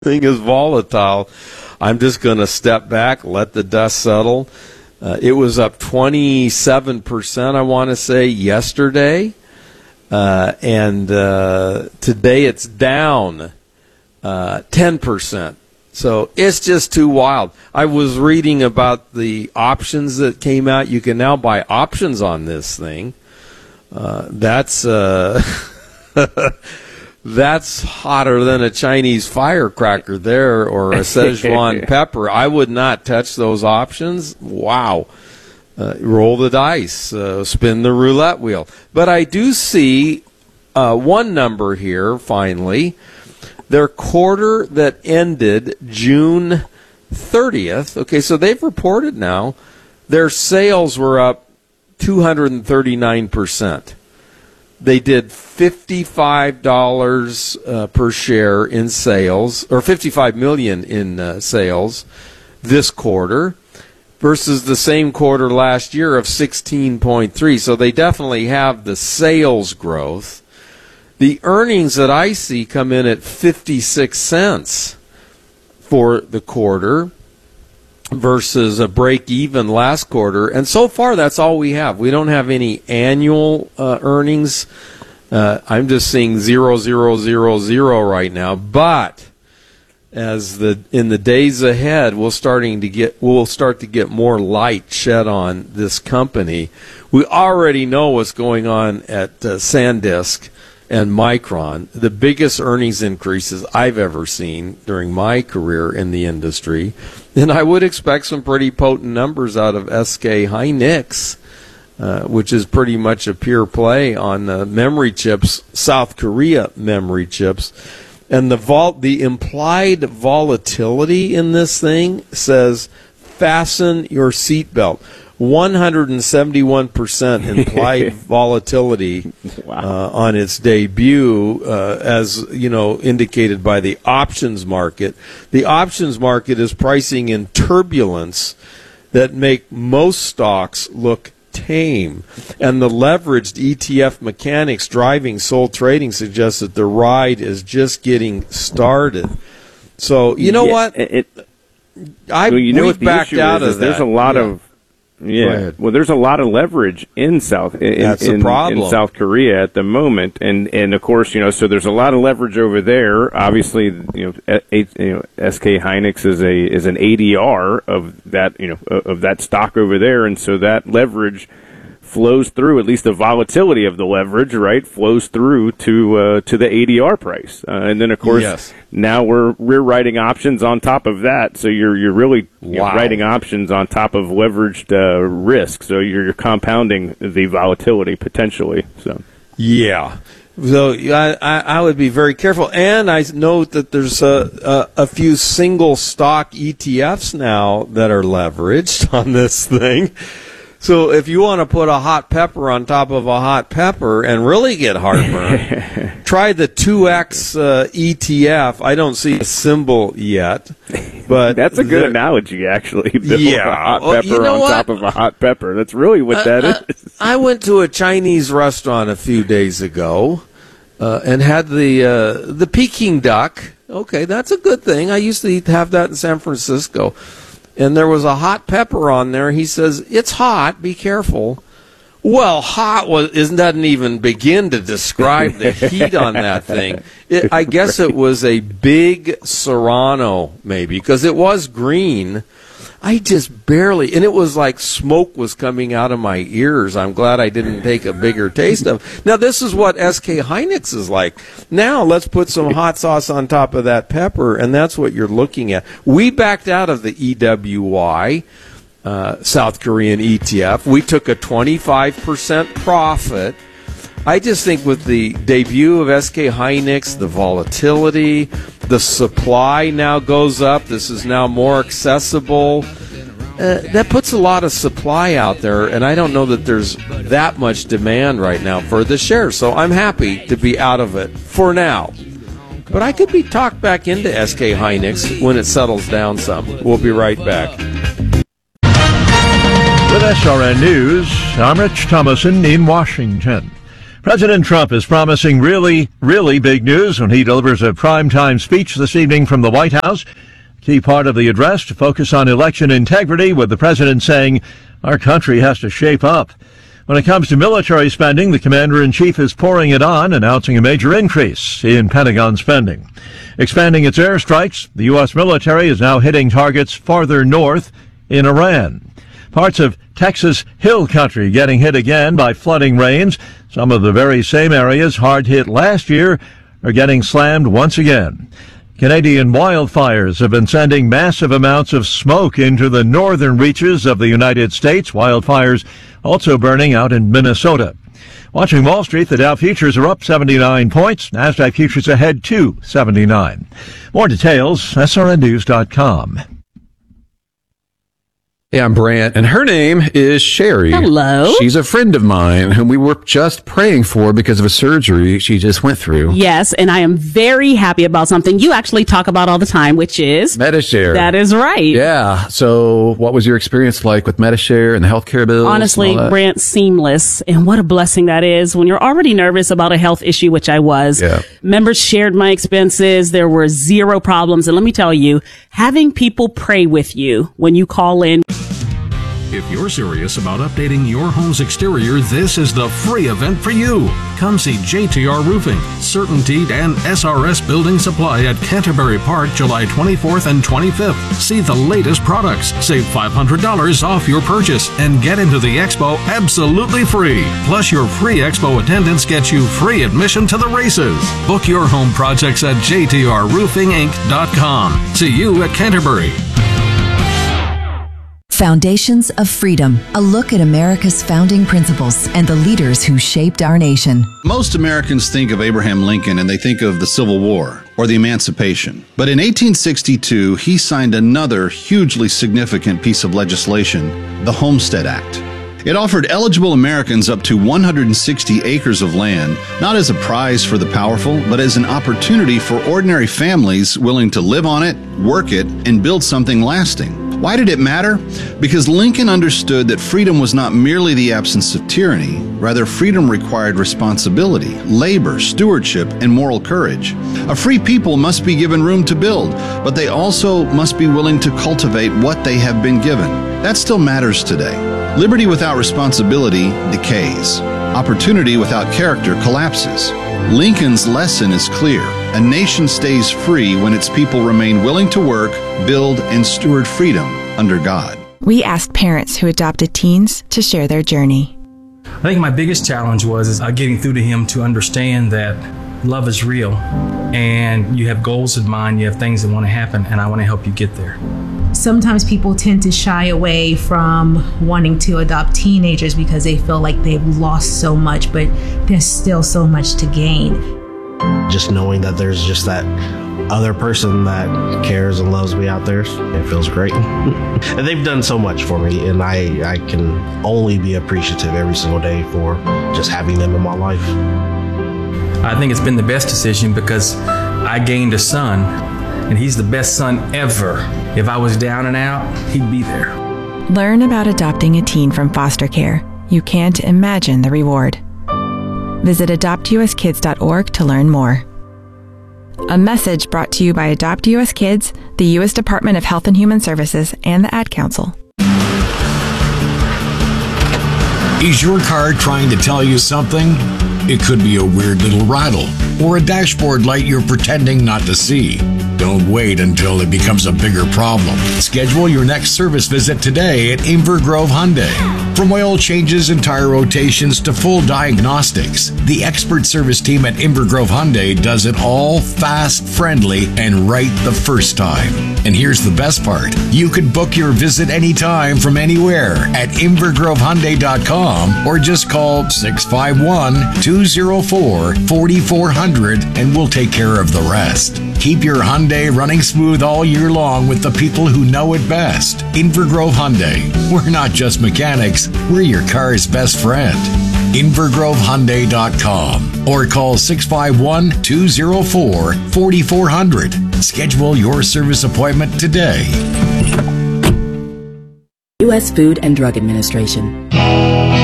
thing is volatile. I'm just going to step back, let the dust settle. It was up 27%, I want to say, yesterday. And today it's down 10%. So it's just too wild. I was reading about the options that came out. You can now buy options on this thing. That's that's hotter than a Chinese firecracker there, or a Szechuan pepper. I would not touch those options. Wow. Roll the dice, spin the roulette wheel. But I do see one number here, finally. Their quarter that ended June 30th. Okay, so they've reported now. Their sales were up 239%. They did $55 per share in sales, or $55 million in sales this quarter, versus the same quarter last year of 16.3. So they definitely have the sales growth. The earnings that I see come in at 56 cents for the quarter versus a break even last quarter. And so far, that's all we have. We don't have any annual earnings. I'm just seeing 0.000 right now. But as in the days ahead, we'll start to get more light shed on this company. We already know what's going on at SanDisk and Micron, the biggest earnings increases I've ever seen during my career in the industry. And I would expect some pretty potent numbers out of SK Hynix, which is pretty much a pure play on memory chips, South Korea memory chips. And the implied volatility in this thing says, fasten your seatbelt. 171% implied volatility on its debut, as you know, indicated by the options market. The options market is pricing in turbulence that make most stocks look tame, and the leveraged ETF mechanics driving Sol Trading suggests that the ride is just getting started. So you know what? We've backed out of that. There's a lot of there's a lot of leverage in South Korea at the moment, and of course, so there's a lot of leverage over there. Obviously, SK Hynix is an ADR of that, of that stock over there, and so that leverage flows through, at least the volatility of the leverage, right, flows through to the ADR price. And then, of course, now we're writing options on top of that. So you're really writing options on top of leveraged risk. So you're compounding the volatility potentially. So So I would be very careful. And I note that there's a few single stock ETFs now that are leveraged on this thing. So if you want to put a hot pepper on top of a hot pepper and really get heartburn, try the 2X ETF. I don't see a symbol yet, but that's a good analogy, actually. Bill. A hot pepper top of a hot pepper. That's really what that is. I went to a Chinese restaurant a few days ago and had the Peking duck. Okay, that's a good thing. I used to have that in San Francisco. And there was a hot pepper on there. He says, it's hot, be careful. Well, hot doesn't even begin to describe the heat on that thing. I guess it was a big Serrano, maybe, because it was green. I just barely, and it was like smoke was coming out of my ears. I'm glad I didn't take a bigger taste of. Now, this is what SK Hynix is like. Now, let's put some hot sauce on top of that pepper, and that's what you're looking at. We backed out of the EWY, South Korean ETF. We took a 25% profit. I just think with the debut of SK Hynix, the volatility, the supply now goes up. This is now more accessible. That puts a lot of supply out there, and I don't know that there's that much demand right now for the shares. So I'm happy to be out of it for now. But I could be talked back into SK Hynix when it settles down some. We'll be right back. With SRN News, I'm Rich Thomason in Washington. President Trump is promising really, really big news when he delivers a primetime speech this evening from the White House. Key part of the address to focus on election integrity, with the president saying our country has to shape up. When it comes to military spending, the commander-in-chief is pouring it on, announcing a major increase in Pentagon spending. Expanding its airstrikes, the U.S. military is now hitting targets farther north in Iran. Parts of Texas Hill Country getting hit again by flooding rains. Some of the very same areas hard hit last year are getting slammed once again. Canadian wildfires have been sending massive amounts of smoke into the northern reaches of the United States. Wildfires also burning out in Minnesota. Watching Wall Street, the Dow futures are up 79 points. NASDAQ futures ahead 279. More details, srnnews.com. Hey, I'm Brant, and her name is Sherry. Hello. She's a friend of mine whom we were just praying for because of a surgery she just went through. Yes, and I am very happy about something you actually talk about all the time, which is Medi-Share. That is right. Yeah. So what was your experience like with Medi-Share and the healthcare bills? Honestly, Brant, seamless. And what a blessing that is when you're already nervous about a health issue, which I was. Yeah. Members shared my expenses. There were zero problems. And let me tell you, having people pray with you when you call in. If you're serious about updating your home's exterior, this is the free event for you. Come see JTR Roofing, CertainTeed, and SRS Building Supply at Canterbury Park, July 24th and 25th. See the latest products, save $500 off your purchase, and get into the expo absolutely free. Plus, your free expo attendance gets you free admission to the races. Book your home projects at jtrroofinginc.com. See you at Canterbury. Foundations of Freedom, a look at America's founding principles and the leaders who shaped our nation. Most Americans think of Abraham Lincoln and they think of the Civil War or the Emancipation. But in 1862, he signed another hugely significant piece of legislation, the Homestead Act. It offered eligible Americans up to 160 acres of land, not as a prize for the powerful, but as an opportunity for ordinary families willing to live on it, work it, and build something lasting. Why did it matter? Because Lincoln understood that freedom was not merely the absence of tyranny. Rather, freedom required responsibility, labor, stewardship, and moral courage. A free people must be given room to build, but they also must be willing to cultivate what they have been given. That still matters today. Liberty without responsibility decays. Opportunity without character collapses. Lincoln's lesson is clear. A nation stays free when its people remain willing to work, build, and steward freedom under God. We asked parents who adopted teens to share their journey. I think my biggest challenge was getting through to him to understand that love is real and you have goals in mind, you have things that want to happen, and I want to help you get there. Sometimes people tend to shy away from wanting to adopt teenagers because they feel like they've lost so much, but there's still so much to gain. Just knowing that there's just that other person that cares and loves me out there, it feels great. And they've done so much for me, and I can only be appreciative every single day for just having them in my life. I think it's been the best decision because I gained a son, and he's the best son ever. If I was down and out, he'd be there. Learn about adopting a teen from foster care. You can't imagine the reward. Visit adoptuskids.org to learn more. A message brought to you by Adopt US Kids, the U.S. Department of Health and Human Services, and the Ad Council. Is your car trying to tell you something? It could be a weird little rattle or a dashboard light you're pretending not to see. Don't wait until it becomes a bigger problem. Schedule your next service visit today at Inver Grove Hyundai. From oil changes and tire rotations to full diagnostics, the expert service team at Inver Grove Hyundai does it all fast, friendly, and right the first time. And here's the best part. You can book your visit anytime from anywhere at invergrovehyundai.com or just call 651-204-4400 and we'll take care of the rest. Keep your Hyundai running smooth all year long with the people who know it best. Inver Grove Hyundai. We're not just mechanics, we're your car's best friend. invergrovehyundai.com or call 651-204-4400. Schedule your service appointment today. U.S. Food and Drug Administration.